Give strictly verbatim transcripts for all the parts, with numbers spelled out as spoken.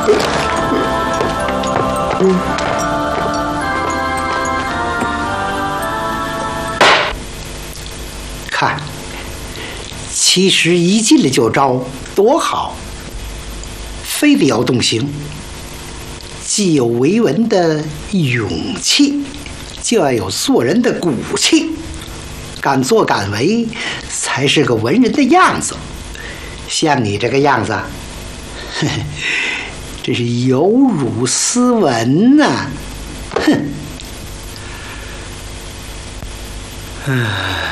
看，其实一进来就招，多好！非得要动刑，既有为文的勇气，就要有做人的骨气。敢作敢为，才是个文人的样子。像你这个样子，呵呵，这是有辱斯文呐、啊！哼！唉。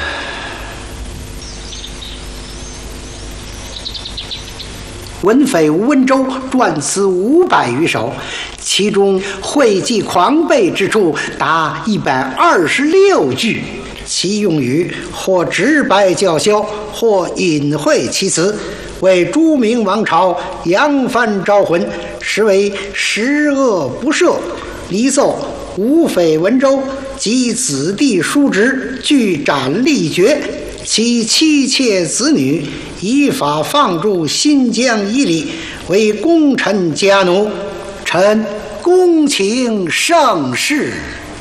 文匪吴文周篆词五百余首，其中讳忌狂悖之处达一百二十六句，其用语或直白叫嚣，或隐晦其辞，为朱明王朝扬帆招魂，实为十恶不赦。离奏吴匪文周及子弟叔侄俱斩立决，其妻妾子女依法放逐新疆伊犁，为功臣家奴，臣恭请圣事。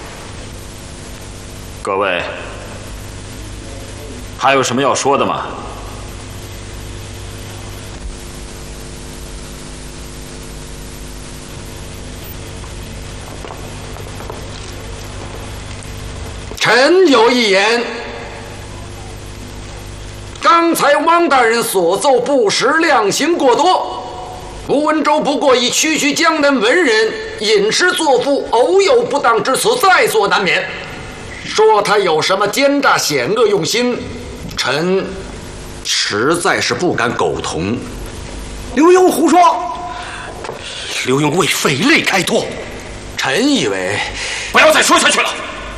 各位，还有什么要说的吗？ 臣有一言。刚才汪大人所奏不实，量刑过多。吴文周不过以区区江南文人饮食作父，偶有不当之词，在所难免。说他有什么奸诈险恶用心，臣实在是不敢苟同。 刘墉胡说， 刘墉为匪类开脱。 臣以为， 不要再说下去了。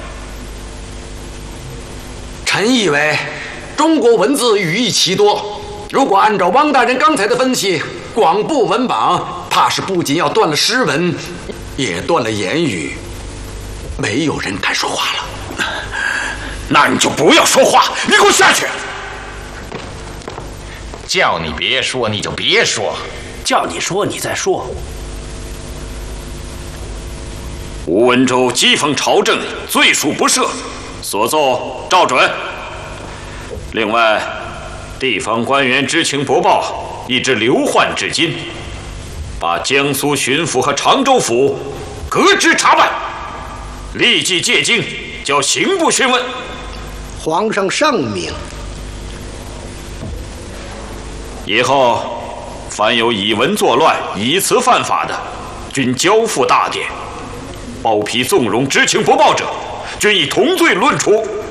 臣以为。中国文字语义奇多，如果按照汪大人刚才的分析，广布文榜，怕是不仅要断了诗文，也断了言语，没有人敢说话了。 那你就不要说话，你给我下去！ 叫你别说你就别说， 叫你说你再说。 吴文周讥讽朝政，罪属不赦，所奏照准。另外，地方官员知情不报，一直流患至今，把江苏巡抚和常州府革职查办，立即借京，叫刑部询问。 皇上圣明。 以后凡有以文作乱、以词犯法的，均交付大典；包庇纵容、知情不报者，均以同罪论处。